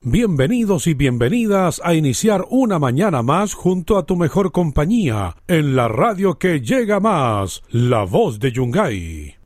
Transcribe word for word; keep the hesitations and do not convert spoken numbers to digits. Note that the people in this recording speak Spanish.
Bienvenidos y bienvenidas a iniciar una mañana más junto a tu mejor compañía en la radio que llega más, La Voz de Yungay.